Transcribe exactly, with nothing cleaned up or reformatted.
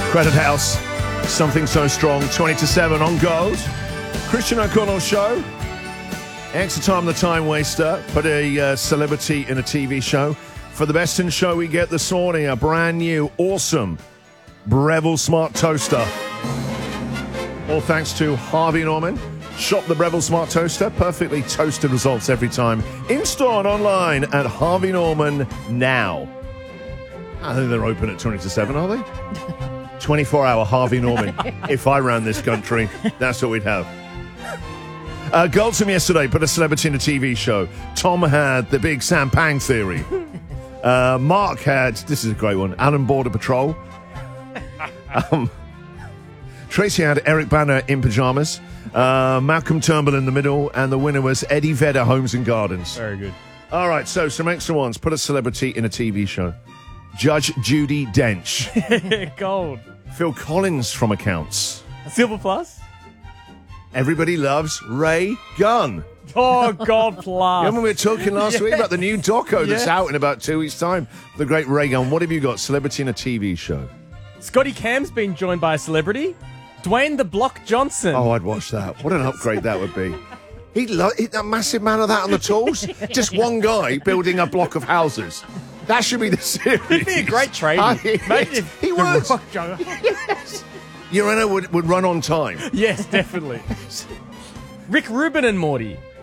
Credit House, Something So Strong, twenty to seven on Gold. Christian O'Connell Show. Extra time, the time waster. Put a uh, celebrity in a T V show. For the best in show, we get this morning a brand new, awesome Breville Smart Toaster. All thanks to Harvey Norman. Shop the Breville Smart Toaster. Perfectly toasted results every time. In-store and online at Harvey Norman now. I think they're open at twenty to seven, are they? twenty-four hour Harvey Norman. If I ran this country, that's what we'd have. Uh, Goldson yesterday put a celebrity in a T V show. Tom had the big Sam Pang theory. Uh, Mark had, this is a great one, Alan Border Patrol. Um, Tracy had Eric Banner in pyjamas. Uh, Malcolm Turnbull in the middle. And the winner was Eddie Vedder, Homes and Gardens. Very good. All right, so some extra ones. Put a celebrity in a T V show. Judge Judi Dench. Gold. Phil Collins from Accounts. Silver Plus. Everybody loves Ray Gunn. Oh, God Plus. Remember we were talking last yes. week about the new doco that's yes. out in about two weeks' time? The great Ray Gunn. What have you got? Celebrity in a T V show. Scotty Cam's been joined by a celebrity. Dwayne the Block Johnson. Oh, I'd watch that. What an upgrade that would be. He'd love he'd, that massive man of that on the tools. Just one guy building a block of houses. That should be the series. He'd be a great trader. Uh, he, Imagine if he the would. Rock Johnson. Yes. Urena would, would run on time. Yes, definitely. Rick Rubin and Morty.